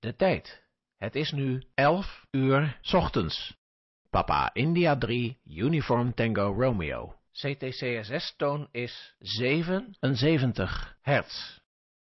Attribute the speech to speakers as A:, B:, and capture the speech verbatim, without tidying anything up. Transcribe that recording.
A: de tijd. Het is nu elf uur 's ochtends. Papa India drie, Uniform Tango Romeo. C T C S S-toon is zevenenzeventig hertz.